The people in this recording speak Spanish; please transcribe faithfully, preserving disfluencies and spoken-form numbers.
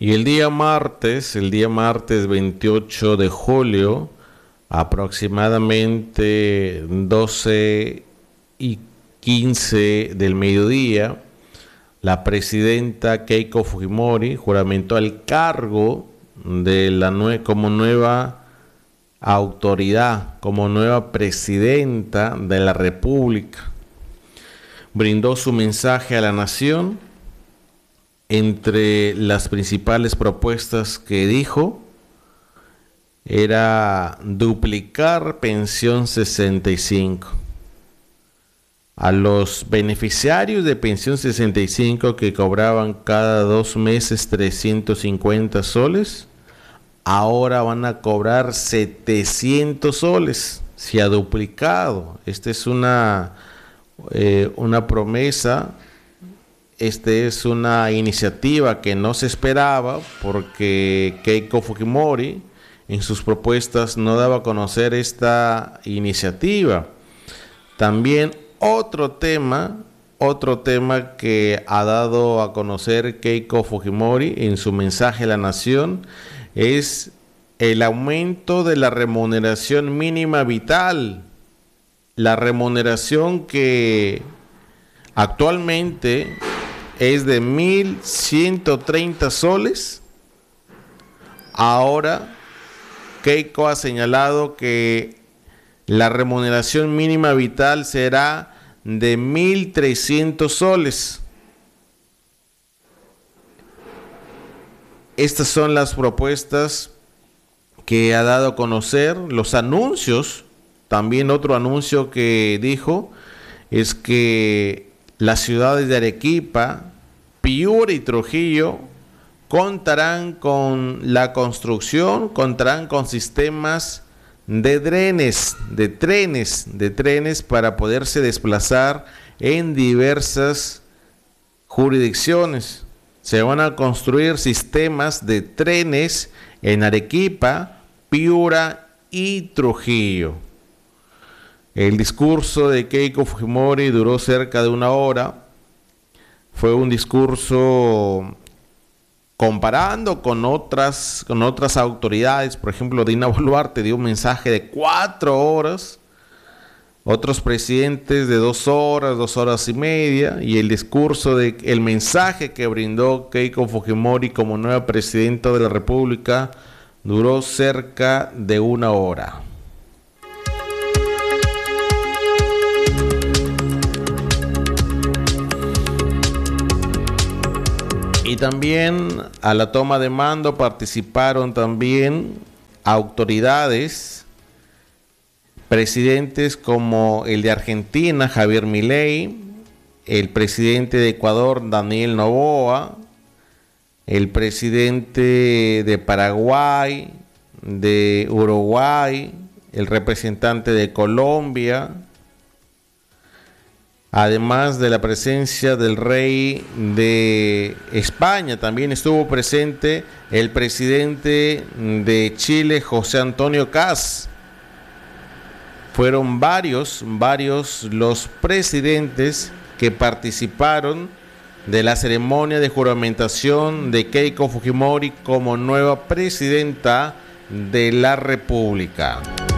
Y el día martes, el día martes veintiocho de julio, aproximadamente doce y quince del mediodía, la presidenta Keiko Fujimori juramentó el cargo de la nue- como nueva autoridad, como nueva presidenta de la República. Brindó su mensaje a la nación. Entre las principales propuestas que dijo era duplicar pensión sesenta y cinco. A los beneficiarios de pensión sesenta y cinco que cobraban cada dos meses trescientos cincuenta soles, ahora van a cobrar setecientos soles. Se ha duplicado. Esta es una, eh, una promesa. Esta es una iniciativa que no se esperaba porque Keiko Fujimori en sus propuestas no daba a conocer esta iniciativa. También otro tema, otro tema que ha dado a conocer Keiko Fujimori en su mensaje a la nación es el aumento de la remuneración mínima vital. La remuneración que actualmente es de mil ciento treinta soles. Ahora Keiko ha señalado que la remuneración mínima vital será de mil trescientos soles. Estas son las propuestas que ha dado a conocer, los anuncios. También otro anuncio que dijo es que las ciudades de Arequipa, Piura y Trujillo contarán con la construcción, contarán con sistemas de trenes, de trenes, de trenes para poderse desplazar en diversas jurisdicciones. Se van a construir sistemas de trenes en Arequipa, Piura y Trujillo. El discurso de Keiko Fujimori duró cerca de una hora. Fue un discurso comparando con otras, con otras autoridades. Por ejemplo, Dina Boluarte dio un mensaje de cuatro horas. Otros presidentes de dos horas, dos horas y media. Y el discurso, de, el mensaje que brindó Keiko Fujimori como nueva presidenta de la República duró cerca de una hora. Y también a la toma de mando participaron también autoridades, presidentes como el de Argentina, Javier Milei, el presidente de Ecuador, Daniel Noboa, el presidente de Paraguay, de Uruguay, el representante de Colombia, además de la presencia del rey de España. También estuvo presente el presidente de Chile, José Antonio Kast. Fueron varios, varios los presidentes que participaron de la ceremonia de juramentación de Keiko Fujimori como nueva presidenta de la República.